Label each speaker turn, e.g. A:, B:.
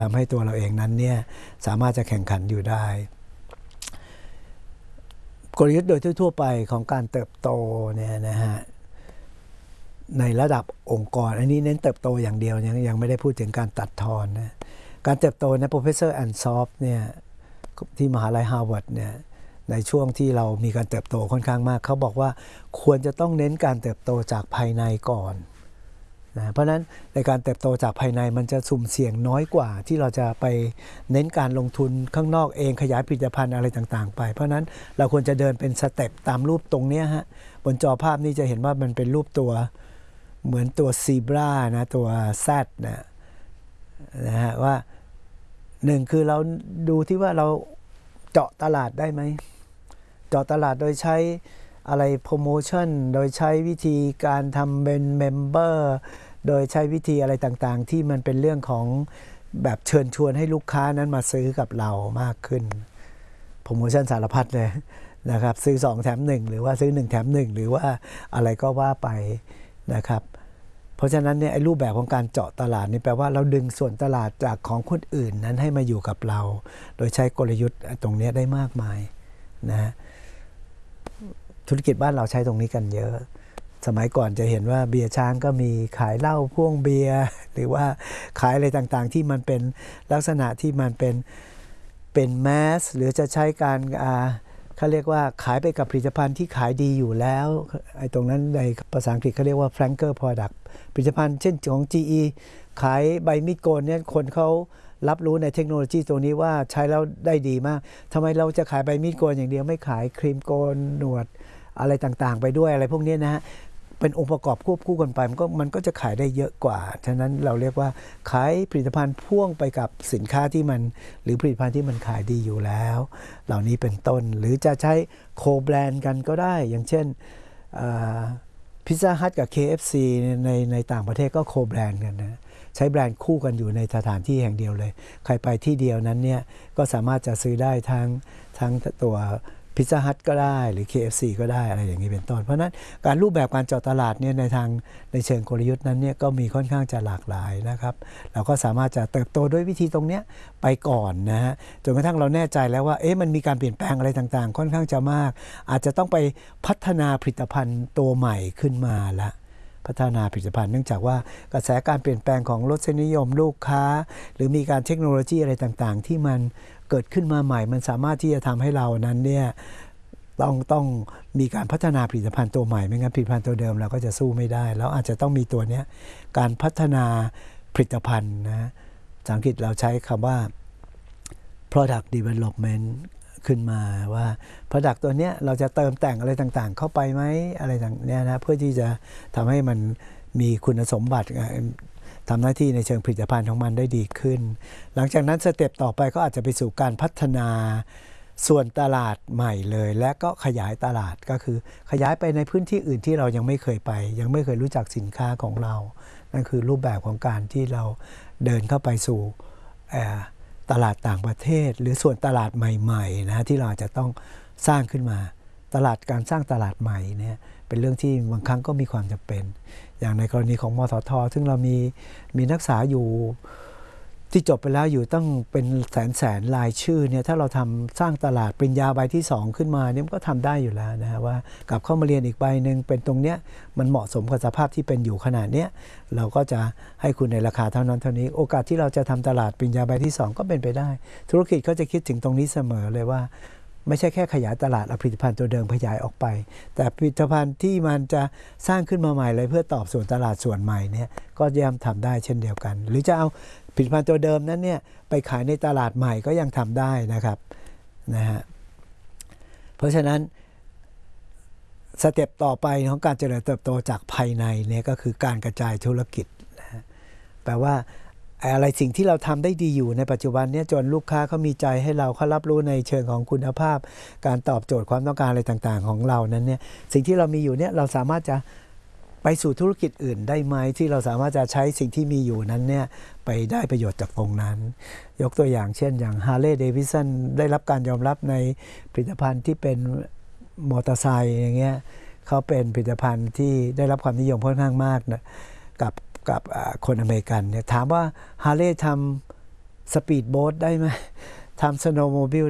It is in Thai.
A: ทำให้ตัวเราเองนั้นเนี่ยสามารถจะแข่งขันอยู่ได้กลยุทธ์โดยทั่วไปของการเติบโตเนี่ยนะฮะในระดับองค์กรอันนี้เน้นเติบโตอย่างเดียวยังไม่ได้พูดถึงการตัดทอนนะการเติบโตนะ Professor Ansoff เนี่ยที่มหาลัยฮาร์วาร์ดเนี่ยในช่วงที่เรามีการเติบโตค่อนข้างมากเขาบอกว่าควรจะต้องเน้นการเติบโตจากภายในก่อนนะเพราะนั้นในการเติบโตจากภายในมันจะสุ่มเสี่ยงน้อยกว่าที่เราจะไปเน้นการลงทุนข้างนอกเองขยายผลิตภัณฑ์อะไรต่างๆไปเพราะนั้นเราควรจะเดินเป็นสเต็ปตามรูปตรงนี้ฮะบนจอภาพนี้จะเห็นว่ามันเป็นรูปตัวเหมือนตัวซีบรานะตัวแซดนะฮะว่าหนึ่งคือเราดูที่ว่าเราเจาะตลาดได้ไหมเจาะตลาดโดยใช้อะไรโปรโมชั่นโดยใช้วิธีการทำเป็นเมมเบอร์โดยใช้วิธีอะไรต่างๆที่มันเป็นเรื่องของแบบเชิญชวนให้ลูกค้านั้นมาซื้อกับเรามากขึ้นโปรโมชั่นสารพัดเลยนะครับซื้อ2แถม1หรือว่าซื้อ1แถม1หรือว่าอะไรก็ว่าไปนะครับเพราะฉะนั้นเนี่ยไอ้รูปแบบของการเจาะตลาดนี่แปลว่าเราดึงส่วนตลาดจากของคนอื่นนั้นให้มาอยู่กับเราโดยใช้กลยุทธ์ตรงนี้ได้มากมายนะธุรกิจบ้านเราใช้ตรงนี้กันเยอะสมัยก่อนจะเห็นว่าเบียร์ช้างก็มีขายเหล้าพ่วงเบียร์หรือว่าขายอะไรต่างๆที่มันเป็นลักษณะที่มันเป็นแมสหรือจะใช้การเขาเรียกว่าขายไปกับผลิตภัณฑ์ที่ขายดีอยู่แล้วไอ้ตรงนั้นในภาษาอังกฤษเขาเรียกว่า flanker product ผลิตภัณฑ์เช่นของ GE ขายใบมีดโกนเนี่ยคนเขารับรู้ในเทคโนโลยีตัวนี้ว่าใช้แล้วได้ดีมากทำไมเราจะขายใบมีดโกนอย่างเดียวไม่ขายครีมโกนหนวดอะไรต่างๆไปด้วยอะไรพวกนี้นะฮะเป็นองค์ประกอบควบคู่กันไปมันก็จะขายได้เยอะกว่าฉะนั้นเราเรียกว่าขายผลิตภัณฑ์พ่วงไปกับสินค้าที่มันหรือผลิตภัณฑ์ที่มันขายดีอยู่แล้วเหล่านี้เป็นต้นหรือจะใช้โคแบรนด์กันก็ได้อย่างเช่นพิซซ่าฮัทกับ KFC ในต่างประเทศก็โคแบรนด์กันนะใช้แบรนด์คู่กันอยู่ในสถานที่แห่งเดียวเลยใครไปที่เดียวนั้นเนี่ยก็สามารถจะซื้อได้ทั้งตัวพิซซ่าฮัทก็ได้หรือ KFC ก็ได้อะไรอย่างนี้เป็นต้นเพราะนั้นการรูปแบบการเจาะตลาดเนี่ยในเชิงกลยุทธ์นั้นเนี่ยก็มีค่อนข้างจะหลากหลายนะครับเราก็สามารถจะเติบโตด้วยวิธีตรงเนี้ยไปก่อนนะฮะจนกระทั่งเราแน่ใจแล้วว่ามันมีการเปลี่ยนแปลงอะไรต่างๆค่อนข้างจะมากอาจจะต้องไปพัฒนาผลิตภัณฑ์ตัวใหม่ขึ้นมาละพัฒนาผลิตภัณฑ์เนื่องจากว่ากระแสการเปลี่ยนแปลงของรสนิยมลูกค้าหรือมีการเทคโนโลยีอะไรต่างๆที่มันเกิดขึ้นมาใหม่มันสามารถที่จะทำให้เรานั้นเนี่ยต้องมีการพัฒนาผลิตภัณฑ์ตัวใหม่ไม่งั้นผลิตภัณฑ์ตัวเดิมเราก็จะสู้ไม่ได้แล้วอาจจะต้องมีตัวนี้การพัฒนาผลิตภัณฑ์นะภาษาอังกฤษเราใช้คำว่า product development ขึ้นมาว่า product ตัวเนี้ยเราจะเติมแต่งอะไรต่างๆเข้าไปไหมอะไรต่างเนี้ยนะเพื่อที่จะทำให้มันมีคุณสมบัติทำหน้าที่ในเชิงผลิตภัณฑ์ของมันได้ดีขึ้นหลังจากนั้นสเต็ปต่อไปก็อาจจะไปสู่การพัฒนาส่วนตลาดใหม่เลยและก็ขยายตลาดก็คือขยายไปในพื้นที่อื่นที่เรายังไม่เคยไปยังไม่เคยรู้จักสินค้าของเรานั่นคือรูปแบบของการที่เราเดินเข้าไปสู่ตลาดต่างประเทศหรือส่วนตลาดใหม่ๆนะที่เราจะต้องสร้างขึ้นมาการสร้างตลาดใหม่เนี่ยเป็นเรื่องที่บางครั้งก็มีความจำเป็นอย่างในกรณีของมสท.ซึ่งเรามีนักศึกษาอยู่ที่จบไปแล้วอยู่ตั้งเป็นแสนรายชื่อเนี่ยถ้าเราทำสร้างตลาดปริญญาใบที่2ขึ้นมาเนี่ยมันก็ทำได้อยู่แล้วนะว่ากลับเข้ามาเรียนอีกใบหนึ่งเป็นตรงเนี้ยมันเหมาะสมกับสภาพที่เป็นอยู่ขนาดเนี้ยเราก็จะให้คุณในราคาเท่านั้นเท่านี้โอกาสที่เราจะทำตลาดปริญญาใบที่2ก็เป็นไปได้ธุรกิจเขาจะคิดถึงตรงนี้เสมอเลยว่าไม่ใช่แค่ขยายตลาดเอาผลิตภัณฑ์ตัวเดิมขยายออกไปแต่ผลิตภัณฑ์ที่มันจะสร้างขึ้นมาใหม่เลยเพื่อตอบส่วนตลาดส่วนใหม่เนี่ยก็ย่อมทำได้เช่นเดียวกันหรือจะเอาผลิตภัณฑ์ตัวเดิมนั้นเนี่ยไปขายในตลาดใหม่ก็ยังทำได้นะครับนะฮะเพราะฉะนั้นสเต็ปต่อไปของการเจริญเติบโตจากภายในเนี่ยก็คือการกระจายธุรกิจนะแปลว่าอะไรสิ่งที่เราทำได้ดีอยู่ในปัจจุบันเนี่ยจนลูกค้าเขามีใจให้เราเขารับรู้ในเชิงของคุณภาพการตอบโจทย์ความต้องการอะไรต่างๆของเรานั้นเนี่ยสิ่งที่เรามีอยู่เนี่ยเราสามารถจะไปสู่ธุรกิจอื่นได้ไหมที่เราสามารถจะใช้สิ่งที่มีอยู่นั้นเนี่ยไปได้ประโยชน์จากตรงนั้นยกตัวอย่างเช่นอย่าง Harley Davidson ได้รับการยอมรับในผลิตภัณฑ์ที่เป็นมอเตอร์ไซค์อย่างเงี้ยเขาเป็นผลิตภัณฑ์ที่ได้รับความนิยมค่อนข้างมากนะกับคนอเมริกันเนี่ยถามว่า Harley ทสปีดโบ๊ทได้ไหมทำสโนว์โมบิล